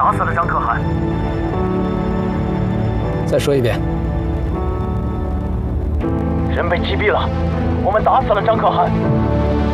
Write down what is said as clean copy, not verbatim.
打死了张可汗。 再说一遍。 人被击毙了，我们打死了张可汗。